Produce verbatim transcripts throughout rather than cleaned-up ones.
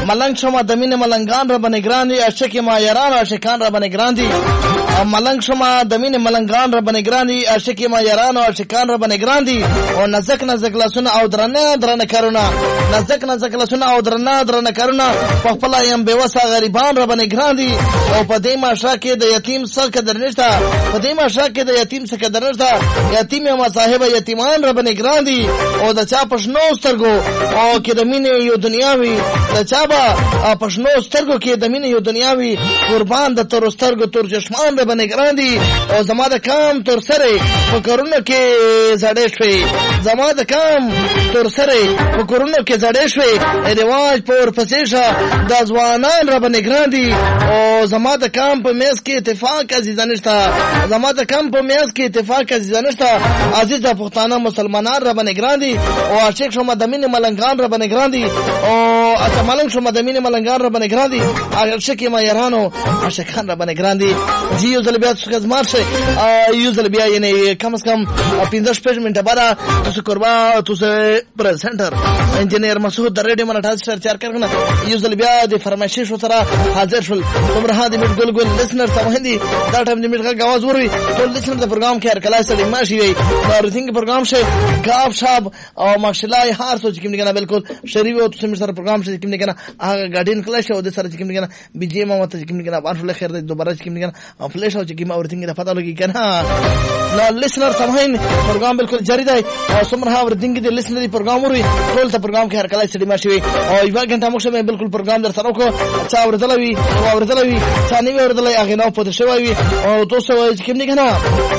ملنګ شمه د مینې ملنګان را باندې ګران دي عاشق ما یاران عاشقان را باندې ګران دي ملنګ شمه د مینې ملنګان را باندې ګران دي عاشق ما یاران عاشقان را باندې ګران دي او نزک نزک لاسونه او درنه درنه کارونه نزک نزک لاسونه او درنه درنه کارونه په خپل یم بېوسه غریبان را باندې ګران دي او په دې ماشه کې د یتیم څه قدر نشته په دې ماشه کې د یتیم څه قدر نشته یتیم یا صاحب یتیمان را باندې ګران دي او د چا پښنو سترګو او کې د مینې یو دنیاوي د چا به پښنو سترګو کې د مینې یو دنیاوي قربان د تور سترګو تور چشمان را باندې ګران دي او زما د کام تور سره په کورونو کې زړې شوي زما د کام تور سره په کورونو کې زړې شوي رواج پور پسې شه د ځوانان را باندې ګران دي او زما د کام په میز کې اتفاق عزیزان نشته زما د کام په میز کې اتفاق عزیزان نشته عزیز پښتانه مسلمانان را باندې ګران دي او عاشق شوم د مینې ملنګان را باندې ګران دي او اته ملنګ شوم د مینې ملنګان را باندې ګران دي عاشق ما یارانو عاشقان را باندې ګران دي جی یو ځل بیا څه زمار شي یو ځل بیا یعنی کم از کم پنځه شپږ منټه بعد تاسو قربا تاسو پرزنټر انجینیر مسعود د ریډیو منټاز سره چار کړنه یو ځل بیا د فرمایشي شو سره حاضر شول عمره د میټ ګل ګل لسنر سمهندي دا ټایم د میټ غواز وري ټول لسنر د پروګرام کې هر کلاس سره ماشي وي دا رثینګ پروګرام شه غاف شاب او ماشالله هر څه چې کوم نه بالکل شریف او تاسو سره پروګرام شه کوم نه هغه ګاډین کلاس او د سره چې کوم نه بي جي ما مت چې کوم نه بار فل خیر د دوباره چې کوم نه فلیش او چې کوم اورثینګ د پتا لګي کنه نو لسنر سمهین پروګرام بالکل جاری دی او سمره اورثینګ د لسنر دی پروګرام وري ټول ته پروګرام کې هر کلاس سره ماشي وي او یو غنټه موږ به بالکل پروګرام در سره کو چا ورتلوي او ورتلوي چا نیو ورتلوي هغه نو پته شوی او تاسو چې کوم نه کنه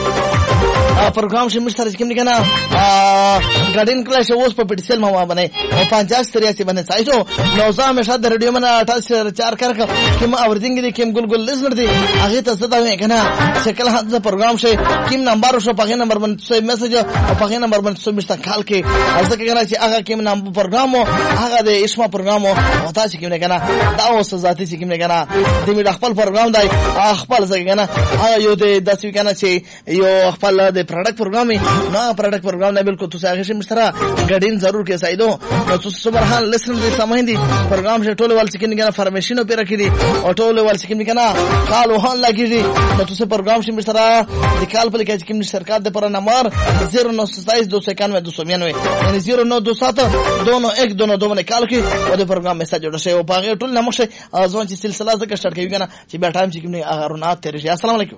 پروګرام چې مستر چې کوم نه کنه ګاډین کلاس اوس په پټسل ما باندې او پنځه تریاسي باندې سایټو نو زما شاد ریډیو منه اٹھاسی چار کر کوم اورثینګ دی کوم ګل ګل لسنر دی هغه ته څه دا کنه شکل حد پروګرام شي کوم نمبر شو په نمبر باندې میسج او په نمبر باندې مستر کال کې ځکه کنه چې هغه کوم نمبر پروګرام هغه د اسما پروګرام او تاسو کوم نه کنه دا اوس ذاتي چې کوم نه کنه د می خپل پروګرام دی خپل ځکه کنه یو د داسې کنه چې یو خپل د پروډکټ پروګرام نه پروډکټ پروګرام نه بالکل تاسو هغه شي مستر ګډین ضرور کې سایدو نو تاسو سبحان لسن دې سمهندي پروګرام شه ټول ول چې کنه فرمیشن په راکړي او ټول ول چې کنه کال وهان لګیږي نو تاسو پروګرام شي مستر د کال په کې چې کوم سرکار د پر نمبر صفر نو ستایس دو سو اکانوے دو سو ننانوے یعنی صفر نو دو سات دو نو ایک دو نو دو باندې کال کې او د پروګرام میسج جوړ شي او باغ ټول نمشه ځوان چې سلسله زکه سٹارټ کوي کنه چې بیا ټایم چې کوم نه رونات تیر شي السلام علیکم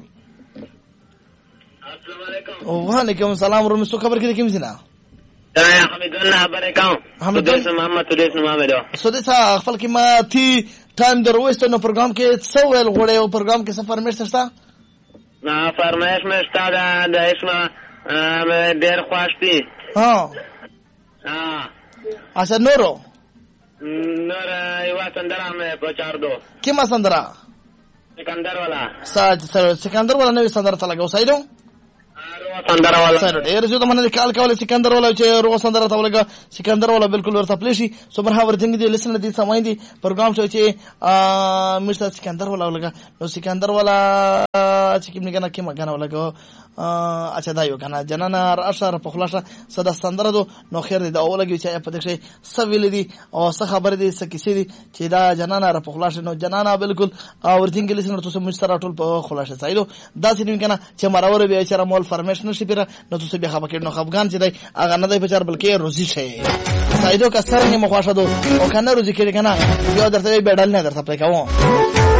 السلام علیکم وعلیکم السلام ورحمۃ اللہ خبر کې کوم زینا حمیدالله خبره کوم حمیدالله محمد تدریس محمد سودیسا خپل کې ما تی ټایم درويست نو پروګرام کې څو ویل غوړې او پروګرام کې سفر مې شته نه فرمایش مې شته د اسمه ډېر خواشتي ها ها اچھا نورو نور یو سندره مې پچار دو کیما سندره سکندر والا ساج سکندر والا نو سندره تلګو سایدو سکندر والا سره ډیر جو ته مننه کال کول سکندر والا چې رو سندره تلګه سکندر والا بالکل ورته پلیشي سمره ورتنګ دي لسن دي سمای دي پروګرام شو چې مستر سکندر والا ولګه نو سکندر والا چې کوم نه کیما غنا ولګه اچھا دا یو کنه جنانا اشاره په خلاصه صدا سندره دو نو خیر دی دا اولګي چې په دغه سویل دي او څه خبر دي څه کیسې دي چې دا جنانا په خلاصه نو جنانا بالکل ورتنګ لسن تاسو مستر ټول په خلاصه سایدو دا چې نه کنه چې مراور به چې مول فرمیشن شي پیره نو تاسو به خبر کړئ نو افغان چې دی هغه نه دی په چار بلکې روزي شي سایدو کا سره نه مخواشه دو او کنه روزي کړي کنه یو درته به ډال نه درته پکاو